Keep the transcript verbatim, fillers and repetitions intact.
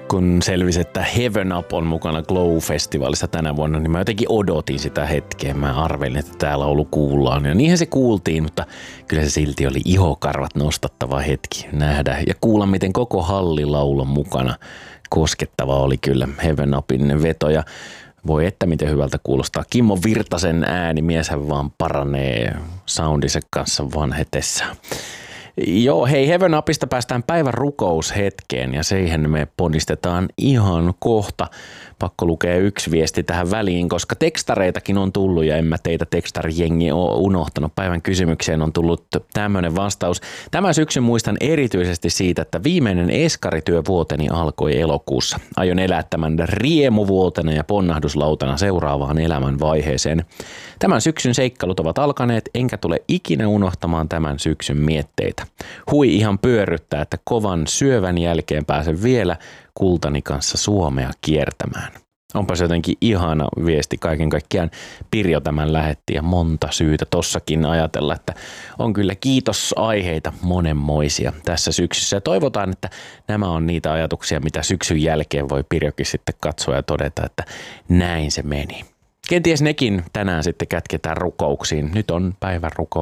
kun selvisi, että Heaven Up on mukana Glow-festivaalissa tänä vuonna, niin mä jotenkin odotin sitä hetkeä. Mä arvelin, että tää laulu kuullaan. Ja niinhän se kuultiin, mutta kyllä se silti oli ihokarvat nostattava hetki nähdä ja kuulla, miten koko halli laulon mukana. Koskettava oli kyllä Heaven Upin veto ja voi että miten hyvältä kuulostaa. Kimmo Virtasen ääni, mieshän vaan paranee soundinsa kanssa vanhetessaan. Joo, hei, Heaven Upista päästään päivän rukoushetkeen ja siihen me ponnistetaan ihan kohta. Pakko lukea yksi viesti tähän väliin, koska tekstareitakin on tullut ja en mä teitä tekstarijengi ole unohtanut. Päivän kysymykseen on tullut tämmöinen vastaus. Tämän syksyn muistan erityisesti siitä, että viimeinen eskarityövuoteni alkoi elokuussa. Aion elää tämän riemuvuotena ja ponnahduslautana seuraavaan elämän vaiheeseen. Tämän syksyn seikkailut ovat alkaneet, enkä tule ikinä unohtamaan tämän syksyn mietteitä. Hui ihan pyörryttää, että kovan syövän jälkeen pääsen vielä kultani kanssa Suomea kiertämään. Onpa se jotenkin ihana viesti kaiken kaikkiaan. Pirjo tämän lähetti ja monta syytä tossakin ajatella, että on kyllä kiitosaiheita monenmoisia tässä syksyssä. Ja toivotaan, että nämä on niitä ajatuksia, mitä syksyn jälkeen voi Pirjokin sitten katsoa ja todeta, että näin se meni. Kenties nekin tänään sitten kätketään rukouksiin. Nyt on päivän rukous.